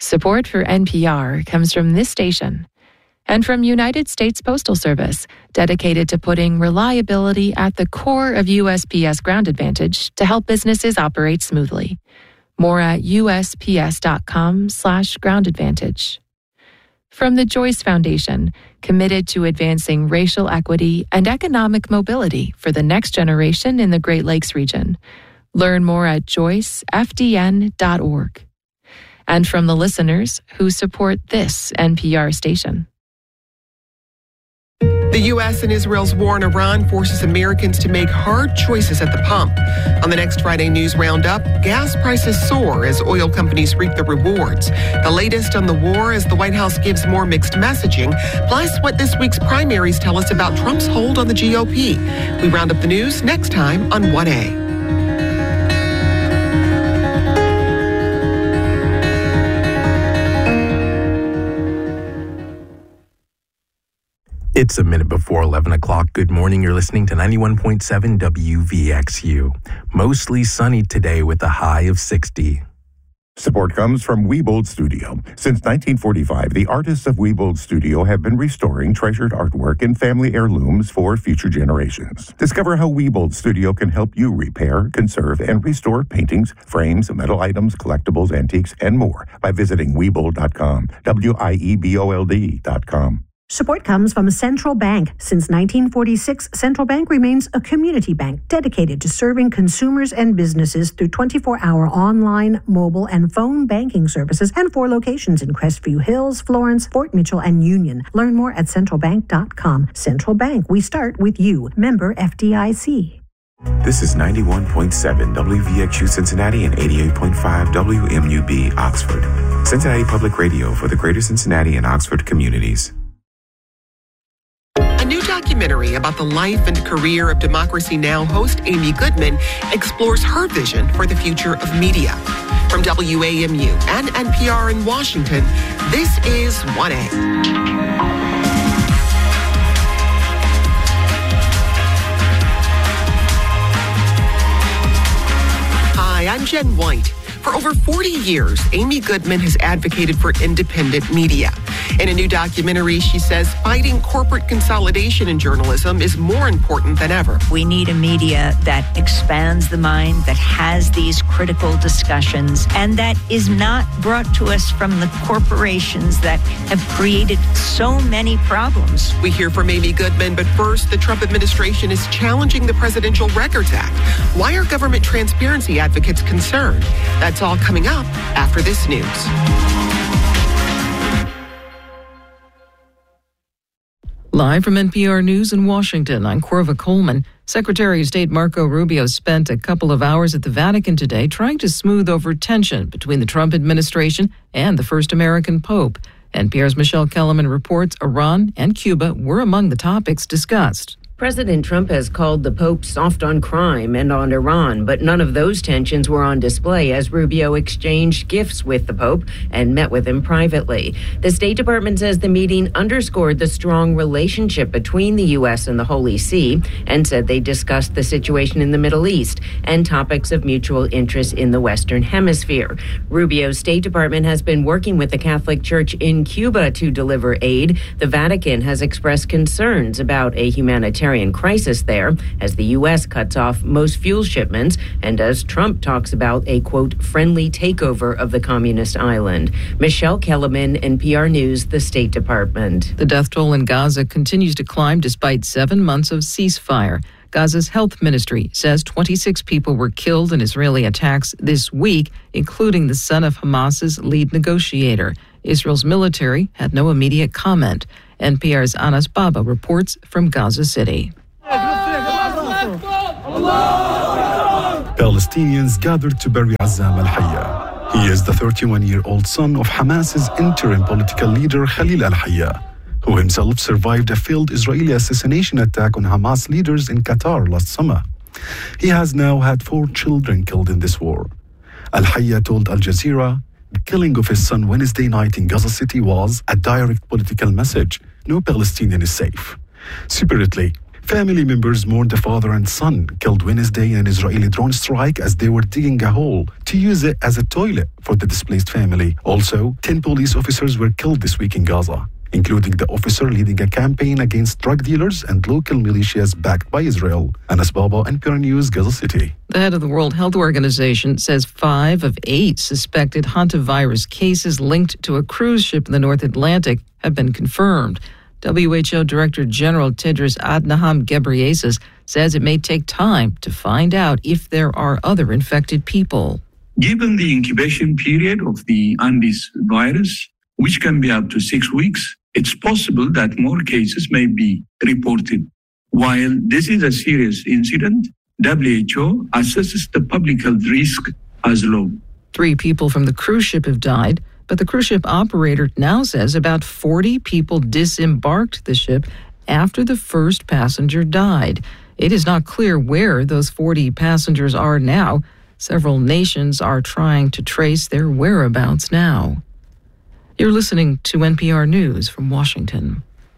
Support for NPR comes from this station and from United States Postal Service, dedicated to putting reliability at the core of USPS Ground Advantage to help businesses operate smoothly. More at USPS.com/Ground Advantage. From the Joyce Foundation, committed to advancing racial equity and economic mobility for the next generation in the Great Lakes region. Learn more at joycefdn.org. And from the listeners who support this NPR station. The U.S. and Israel's war in Iran forces Americans to make hard choices at the pump. On the next Friday News Roundup, gas prices soar as oil companies reap the rewards. The latest on the war as the White House gives more mixed messaging, plus what this week's primaries tell us about Trump's hold on the GOP. We round up the news next time on 1A. It's a minute before 11 o'clock. Good morning. You're listening to 91.7 WVXU. Mostly sunny today with a high of 60. Support comes from Wiebold Studio. Since 1945, the artists of Wiebold Studio have been restoring treasured artwork and family heirlooms for future generations. Discover how Wiebold Studio can help you repair, conserve, and restore paintings, frames, metal items, collectibles, antiques, and more by visiting Wiebold.com, WIEBOLD.com. Support comes from Central Bank. Since 1946, Central Bank remains a community bank dedicated to serving consumers and businesses through 24-hour online, mobile, and phone banking services and 4 locations in Crestview Hills, Florence, Fort Mitchell, and Union. Learn more at centralbank.com. Central Bank, we start with you. Member FDIC. This is 91.7 WVXU Cincinnati and 88.5 WMUB Oxford. Cincinnati Public Radio for the greater Cincinnati and Oxford communities. A new documentary about the life and career of Democracy Now! Host Amy Goodman explores her vision for the future of media. From WAMU and NPR in Washington, this is 1A. Hi, I'm Jen White. For over 40 years, Amy Goodman has advocated for independent media. In a new documentary, she says fighting corporate consolidation in journalism is more important than ever. We need a media that expands the mind, that has these critical discussions, and that is not brought to us from the corporations that have created so many problems. We hear from Amy Goodman, but first, the Trump administration is challenging the Presidential Records Act. Why are government transparency advocates concerned? That's all coming up after this news. Live from NPR News in Washington, I'm Corva Coleman. Secretary of State Marco Rubio spent a couple of hours at the Vatican today trying to smooth over tension between the Trump administration and the first American Pope. NPR's Michelle Kellerman reports Iran and Cuba were among the topics discussed. President Trump has called the Pope soft on crime and on Iran, but none of those tensions were on display as Rubio exchanged gifts with the Pope and met with him privately. The State Department says the meeting underscored the strong relationship between the U.S. and the Holy See and said they discussed the situation in the Middle East and topics of mutual interest in the Western Hemisphere. Rubio's State Department has been working with the Catholic Church in Cuba to deliver aid. The Vatican has expressed concerns about a humanitarian crisis there as the U.S. cuts off most fuel shipments and as Trump talks about a, quote, friendly takeover of the communist island. Michelle Kellerman, NPR News, the State Department. The death toll in Gaza continues to climb despite 7 months of ceasefire. Gaza's health ministry says 26 people were killed in Israeli attacks this week, including the son of Hamas's lead negotiator. Israel's military had no immediate comment. NPR's Anas Baba reports from Gaza City. Palestinians gathered to bury Azzam al-Hayya. He is the 31-year-old son of Hamas's interim political leader Khalil al-Hayya, who himself survived a failed Israeli assassination attack on Hamas leaders in Qatar last summer. He has now had 4 children killed in this war. Al-Hayya told Al Jazeera, the killing of his son Wednesday night in Gaza City was a direct political message. No Palestinian is safe. Separately, Family members mourned the father and son killed Wednesday in an Israeli drone strike as they were digging a hole to use it as a toilet for the displaced family. Also, 10 police officers were killed this week in Gaza, including the officer leading a campaign against drug dealers and local militias backed by Israel. Anas Baba, NPR News, Gaza City. The head of the World Health Organization says 5 of 8 suspected hantavirus cases linked to a cruise ship in the North Atlantic have been confirmed. WHO Director General Tedros Adhanom Ghebreyesus says it may take time to find out if there are other infected people. Given the incubation period of the Andes virus, which can be up to 6 weeks, it's possible that more cases may be reported. While this is a serious incident, WHO assesses the public health risk as low. 3 people from the cruise ship have died, but the cruise ship operator now says about 40 people disembarked the ship after the first passenger died. It is not clear where those 40 passengers are now. Several nations are trying to trace their whereabouts now. You're listening to NPR News from Washington.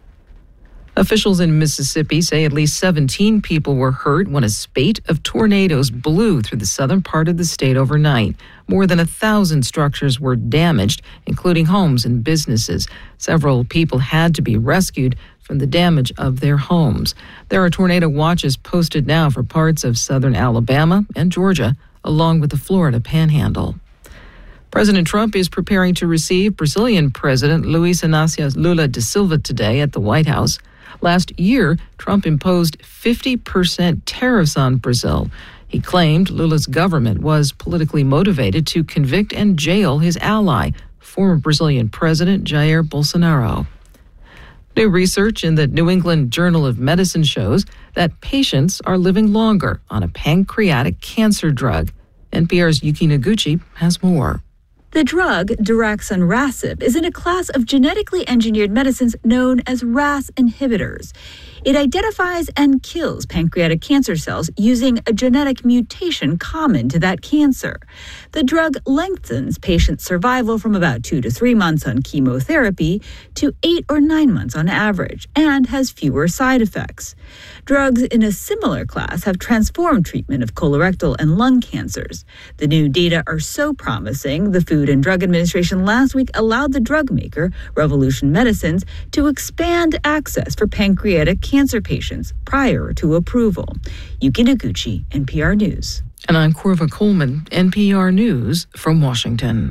Officials in Mississippi say at least 17 people were hurt when a spate of tornadoes blew through the southern part of the state overnight. More than 1,000 structures were damaged, including homes and businesses. Several people had to be rescued from the damage of their homes. There are tornado watches posted now for parts of southern Alabama and Georgia, along with the Florida Panhandle. President Trump is preparing to receive Brazilian President Luiz Inácio Lula da Silva today at the White House. Last year, Trump imposed 50% tariffs on Brazil. He claimed Lula's government was politically motivated to convict and jail his ally, former Brazilian President Jair Bolsonaro. New research in the New England Journal of Medicine shows that patients are living longer on a pancreatic cancer drug. NPR's Yuki Noguchi has more. The drug, daraxonrasib, is in a class of genetically engineered medicines known as RAS inhibitors. It identifies and kills pancreatic cancer cells using a genetic mutation common to that cancer. The drug lengthens patient survival from about 2 to 3 months on chemotherapy to 8 or 9 months on average and has fewer side effects. Drugs in a similar class have transformed treatment of colorectal and lung cancers. The new data are so promising, the Food and Drug Administration last week allowed the drug maker, Revolution Medicines, to expand access for pancreatic cancer patients prior to approval. Yuki Noguchi, NPR News. And I'm Corva Coleman, NPR News from Washington.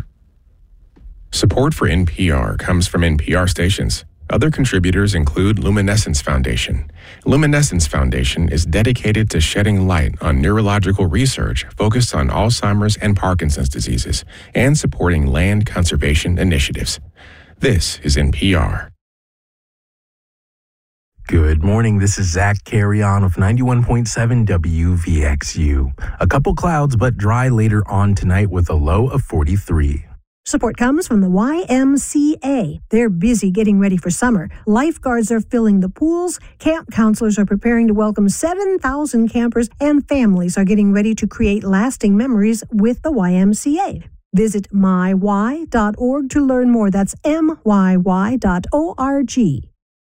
Support for NPR comes from NPR stations. Other contributors include Luminescence Foundation. Luminescence Foundation is dedicated to shedding light on neurological research focused on Alzheimer's and Parkinson's diseases and supporting land conservation initiatives. This is NPR. Good morning. This is Zach Carrion of 91.7 WVXU. A couple clouds, but dry later on tonight with a low of 43. Support comes from the YMCA. They're busy getting ready for summer. Lifeguards are filling the pools. Camp counselors are preparing to welcome 7,000 campers, and families are getting ready to create lasting memories with the YMCA. Visit myy.org to learn more. That's myy.org.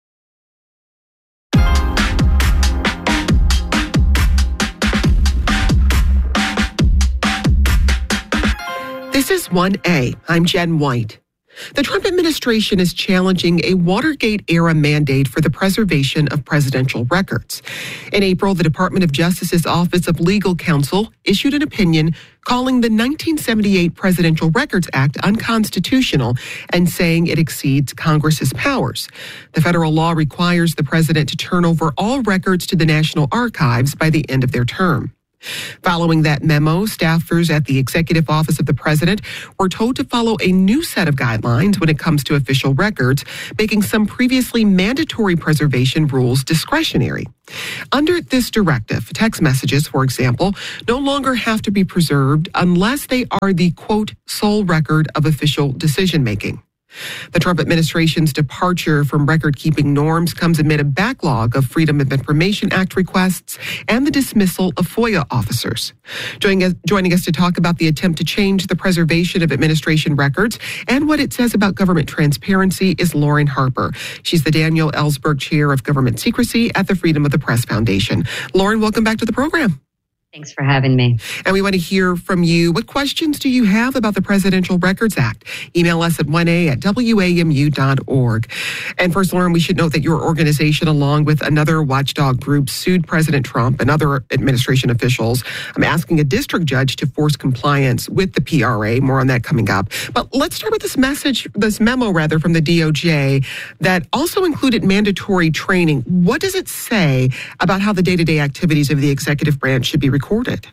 This is 1A. I'm Jen White. The Trump administration is challenging a Watergate-era mandate for the preservation of presidential records. In April, the Department of Justice's Office of Legal Counsel issued an opinion calling the 1978 Presidential Records Act unconstitutional and saying it exceeds Congress's powers. The federal law requires the president to turn over all records to the National Archives by the end of their term. Following that memo, staffers at the Executive Office of the President were told to follow a new set of guidelines when it comes to official records, making some previously mandatory preservation rules discretionary. Under this directive, text messages, for example, no longer have to be preserved unless they are the, quote, sole record of official decision-making. The Trump administration's departure from record-keeping norms comes amid a backlog of Freedom of Information Act requests and the dismissal of FOIA officers. Joining us to talk about the attempt to change the preservation of administration records and what it says about government transparency is Lauren Harper. She's the Daniel Ellsberg Chair of Government Secrecy at the Freedom of the Press Foundation. Lauren, welcome back to the program. Thanks for having me. And we want to hear from you. What questions do you have about the Presidential Records Act? Email us at 1a@wamu.org. And first, Lauren, we should note that your organization, along with another watchdog group, sued President Trump and other administration officials. I'm asking a district judge to force compliance with the PRA. More on that coming up. But let's start with this memo from the DOJ that also included mandatory training. What does it say about how the day-to-day activities of the executive branch should be recorded?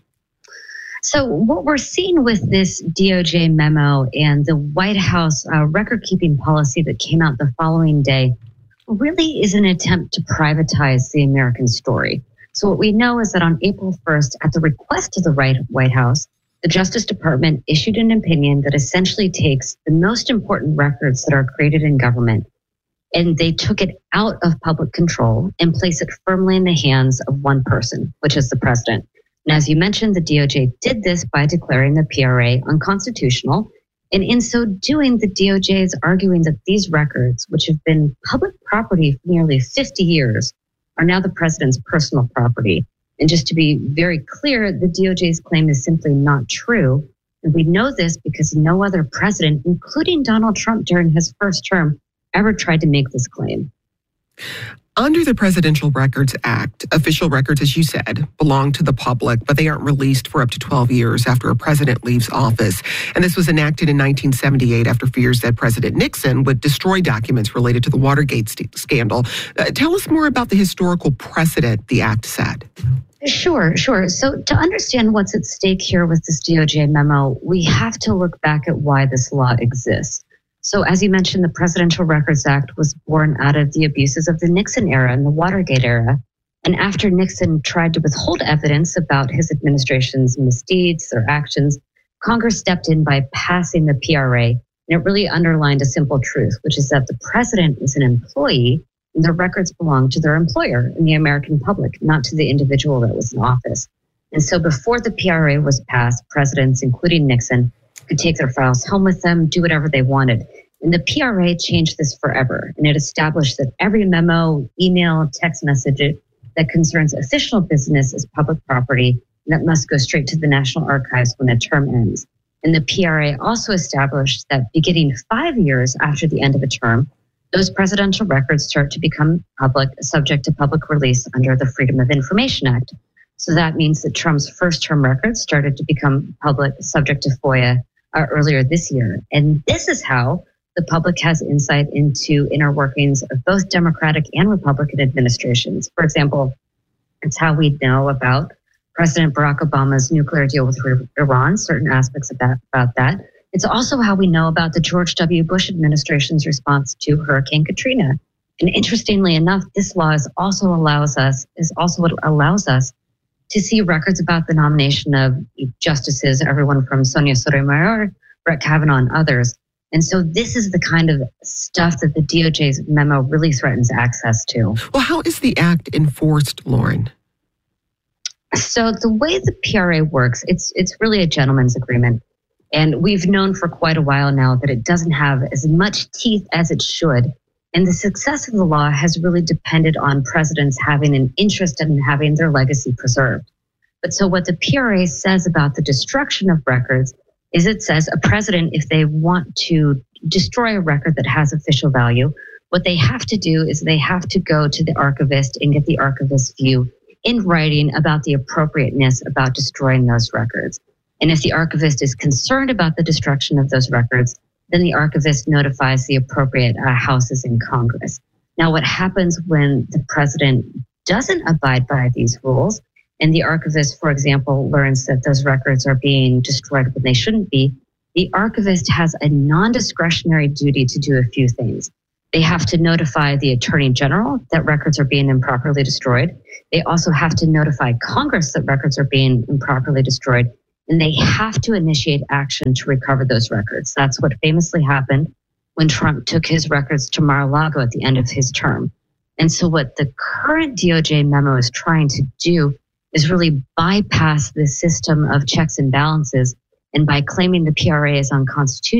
So what we're seeing with this DOJ memo and the White House record-keeping policy that came out the following day really is an attempt to privatize the American story. So what we know is that on April 1st, at the request of the White House, the Justice Department issued an opinion that essentially takes the most important records that are created in government, and they took it out of public control and placed it firmly in the hands of one person, which is the president. And as you mentioned, the DOJ did this by declaring the PRA unconstitutional. And in so doing, the DOJ is arguing that these records, which have been public property for nearly 50 years, are now the president's personal property. And just to be very clear, the DOJ's claim is simply not true. And we know this because no other president, including Donald Trump during his first term, ever tried to make this claim. Under the Presidential Records Act, official records, as you said, belong to the public, but they aren't released for up to 12 years after a president leaves office. And this was enacted in 1978 after fears that President Nixon would destroy documents related to the Watergate scandal. Tell us more about the historical precedent the act set. Sure. So to understand what's at stake here with this DOJ memo, we have to look back at why this law exists. So as you mentioned, the Presidential Records Act was born out of the abuses of the Nixon era and the Watergate era. And after Nixon tried to withhold evidence about his administration's misdeeds or actions, Congress stepped in by passing the PRA. And it really underlined a simple truth, which is that the president is an employee and the records belong to their employer and the American public, not to the individual that was in office. And so before the PRA was passed, presidents, including Nixon, could take their files home with them, do whatever they wanted. And the PRA changed this forever. And it established that every memo, email, text message that concerns official business is public property and that must go straight to the National Archives when the term ends. And the PRA also established that beginning 5 years after the end of a term, those presidential records start to become public, subject to public release under the Freedom of Information Act. So that means that Trump's first term records started to become public, subject to FOIA earlier this year. And this is how the public has insight into inner workings of both Democratic and Republican administrations. For example, it's how we know about President Barack Obama's nuclear deal with Iran, certain aspects of about that. It's also how we know about the George W. Bush administration's response to Hurricane Katrina. And interestingly enough, this law is also what allows us to see records about the nomination of justices, everyone from Sonia Sotomayor, Brett Kavanaugh, and others. And so this is the kind of stuff that the DOJ's memo really threatens access to. Well, how is the act enforced, Lauren? So the way the PRA works, it's really a gentleman's agreement. And we've known for quite a while now that it doesn't have as much teeth as it should. And the success of the law has really depended on presidents having an interest in having their legacy preserved. But so what the PRA says about the destruction of records is it says a president, if they want to destroy a record that has official value, what they have to do is they have to go to the archivist and get the archivist's view in writing about the appropriateness about destroying those records. And if the archivist is concerned about the destruction of those records, then the archivist notifies the appropriate houses in Congress. Now, what happens when the president doesn't abide by these rules, and the archivist, for example, learns that those records are being destroyed when they shouldn't be, the archivist has a non-discretionary duty to do a few things. They have to notify the Attorney General that records are being improperly destroyed. They also have to notify Congress that records are being improperly destroyed. And they have to initiate action to recover those records. That's what famously happened when Trump took his records to Mar-a-Lago at the end of his term. And so what the current DOJ memo is trying to do is really bypass the system of checks and balances. And by claiming the PRA is unconstitutional,